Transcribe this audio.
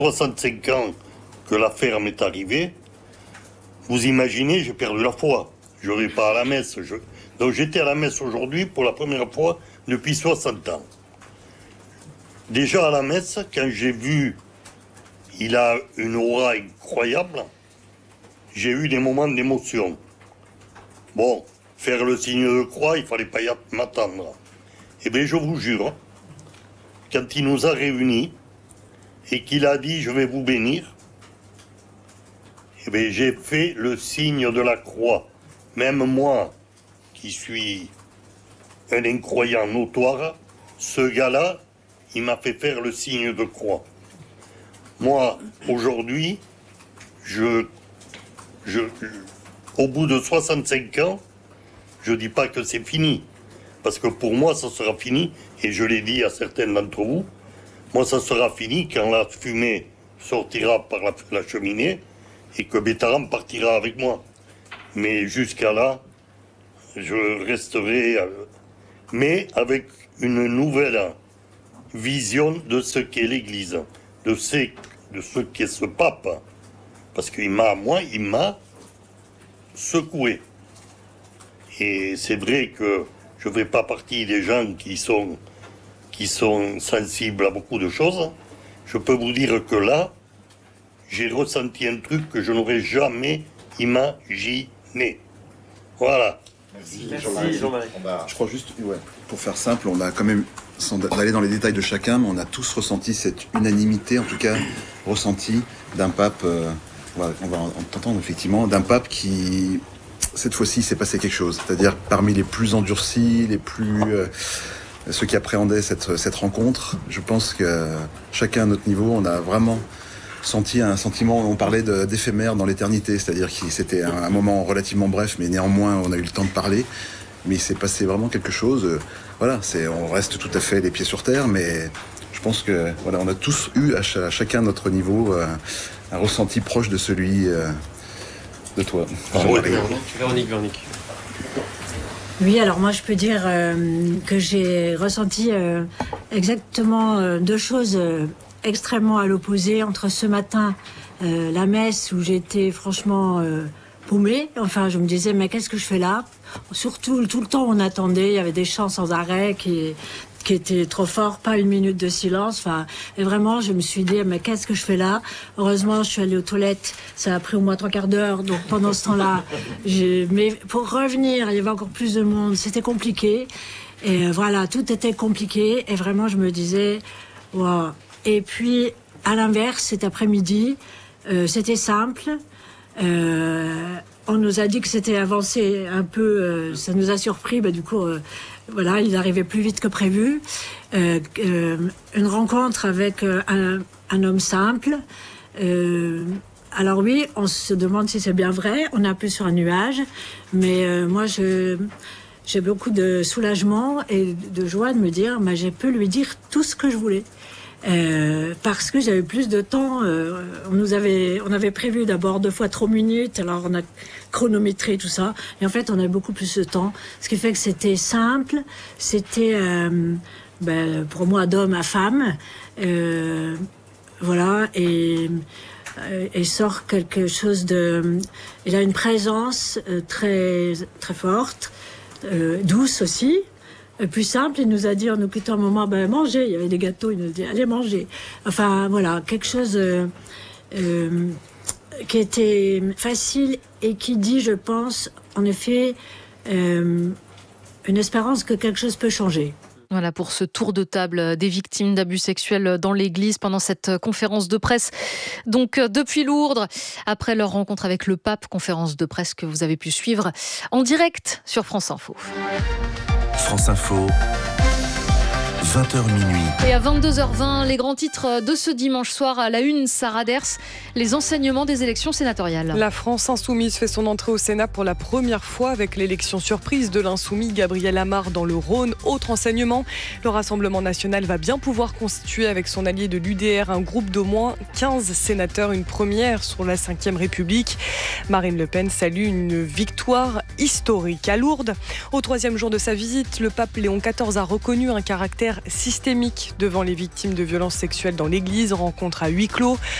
65 ans que l'affaire m'est arrivée, vous imaginez, j'ai perdu la foi. Je ne vais pas à la messe. Donc j'étais à la messe aujourd'hui pour la première fois depuis 60 ans. Déjà à la messe, quand j'ai vu, il a une aura incroyable, j'ai eu des moments d'émotion. Bon, faire le signe de croix, il ne fallait pas m'attendre. Eh bien, je vous jure, quand il nous a réunis et qu'il a dit « je vais vous bénir », eh bien, j'ai fait le signe de la croix. Même moi, qui suis un incroyant notoire, ce gars-là, il m'a fait faire le signe de croix. Moi, aujourd'hui, au bout de 65 ans, je ne dis pas que c'est fini. Parce que pour moi, ça sera fini, et je l'ai dit à certains d'entre vous, moi, ça sera fini quand la fumée sortira par la cheminée et que Bétaram partira avec moi. Mais jusqu'à là, je resterai, mais avec une nouvelle vision de ce qu'est l'Église, de ce qu'est ce pape. Parce qu'il m'a secoué. Et c'est vrai que je ne fais pas partie des gens qui sont sensibles à beaucoup de choses. Je peux vous dire que là, j'ai ressenti un truc que je n'aurais jamais imaginé. Voilà. Merci Jean-Marie. Je crois juste, pour faire simple, on a quand même, sans aller dans les détails de chacun, mais on a tous ressenti cette unanimité, en tout cas ressentie d'un pape, on va entendre effectivement, d'un pape qui, cette fois-ci, s'est passé quelque chose. C'est-à-dire parmi les plus endurcis, ceux qui appréhendaient cette rencontre, je pense que chacun à notre niveau, on a vraiment senti un sentiment, on parlait d'éphémère dans l'éternité, c'est-à-dire que c'était un moment relativement bref, mais néanmoins on a eu le temps de parler, mais il s'est passé vraiment quelque chose, on reste tout à fait les pieds sur terre, mais je pense que on a tous eu à chacun notre niveau un ressenti proche de celui de toi. Véronique. Oui, alors moi je peux dire que j'ai ressenti exactement deux choses extrêmement à l'opposé entre ce matin, la messe où j'étais franchement paumée. Enfin, je me disais, mais qu'est-ce que je fais là ? Surtout, tout le temps on attendait, il y avait des chants sans arrêt qui étaient trop forts, pas une minute de silence. Enfin, et vraiment, je me suis dit, mais qu'est-ce que je fais là ? Heureusement, je suis allée aux toilettes. Ça a pris au moins 3/4 d'heure. Donc pendant ce temps-là, mais pour revenir, il y avait encore plus de monde. C'était compliqué. Et voilà, tout était compliqué. Et vraiment, je me disais, waouh. Et puis, à l'inverse, cet après-midi, c'était simple. On nous a dit que c'était avancé un peu. Ça nous a surpris. Du coup, il arrivait plus vite que prévu. Une rencontre avec un homme simple. Alors oui, on se demande si c'est bien vrai. On est un peu sur un nuage. Mais moi, j'ai beaucoup de soulagement et de joie de me dire, j'ai pu lui dire tout ce que je voulais. Parce que j'avais plus de temps. On avait prévu d'abord 2 fois 3 minutes, alors on a chronométré tout ça, et en fait on avait beaucoup plus de temps, ce qui fait que c'était simple, c'était pour moi d'homme à femme, et sort quelque chose il a une présence très très forte, douce aussi. Plus simple, il nous a dit en nous quittant un moment, mangez, il y avait des gâteaux, il nous a dit allez manger. Enfin voilà, quelque chose qui était facile et qui dit, je pense, en effet, une espérance que quelque chose peut changer. Voilà pour ce tour de table des victimes d'abus sexuels dans l'église pendant cette conférence de presse. Donc depuis Lourdes, après leur rencontre avec le pape, conférence de presse que vous avez pu suivre en direct sur France Info. France Info, 20h minuit. Et à 22h20, les grands titres de ce dimanche soir à la une, Sarah Ders, les enseignements des élections sénatoriales. La France insoumise fait son entrée au Sénat pour la première fois avec l'élection surprise de l'insoumis Gabriel Amar dans le Rhône. Autre enseignement, le Rassemblement national va bien pouvoir constituer avec son allié de l'UDR un groupe d'au moins 15 sénateurs, une première sur la 5e République. Marine Le Pen salue une victoire historique. À Lourdes, au 3e jour de sa visite, le pape Léon XIV a reconnu un caractère prière systémique devant les victimes de violences sexuelles dans l'église, rencontre à huis clos.